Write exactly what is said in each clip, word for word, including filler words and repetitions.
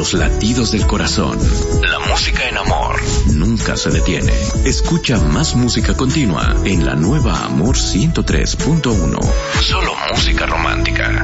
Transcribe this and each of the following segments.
los latidos del corazón. La música en amor nunca se detiene. Escucha más música continua en la nueva Amor ciento tres punto uno. Solo música romántica.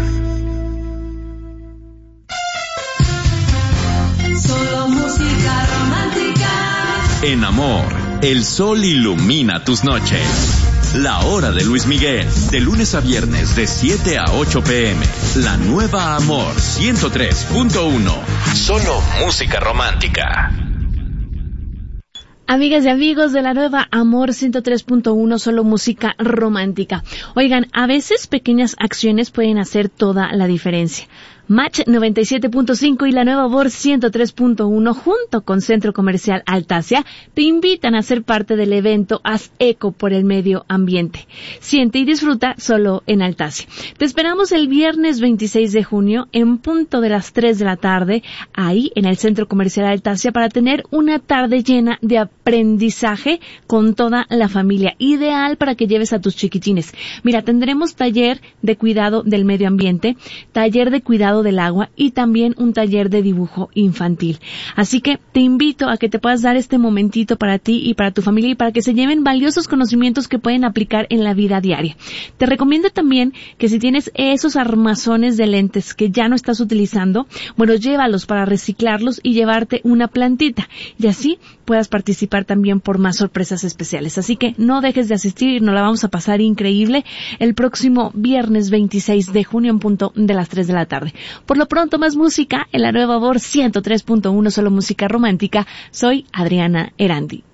Solo música romántica. En Amor, el sol ilumina tus noches. La hora de Luis Miguel, de lunes a viernes de siete a ocho pm. La nueva Amor ciento tres punto uno. Solo música romántica. Amigas y amigos de la nueva Amor ciento tres punto uno, solo música romántica. Oigan, a veces pequeñas acciones pueden hacer toda la diferencia. Match noventa y siete punto cinco y la nueva Amor ciento tres punto uno junto con Centro Comercial Altasia te invitan a ser parte del evento Haz Eco por el Medio Ambiente. Siente y disfruta solo en Altasia. Te esperamos el viernes veintiséis de junio en punto de las tres de la tarde ahí en el Centro Comercial Altasia para tener una tarde llena de aprendizaje con toda la familia, ideal para que lleves a tus chiquitines. Mira, tendremos taller de cuidado del medio ambiente, taller de cuidado del agua y también un taller de dibujo infantil. Así que te invito a que te puedas dar este momentito para ti y para tu familia y para que se lleven valiosos conocimientos que pueden aplicar en la vida diaria. Te recomiendo también que si tienes esos armazones de lentes que ya no estás utilizando, bueno, llévalos para reciclarlos y llevarte una plantita y así puedas participar también por más sorpresas especiales. Así que no dejes de asistir, nos la vamos a pasar increíble el próximo viernes veintiséis de junio en punto de las tres de la tarde. Por lo pronto, más música en la nueva Amor ciento tres punto uno, solo música romántica. Soy Adriana Erandi.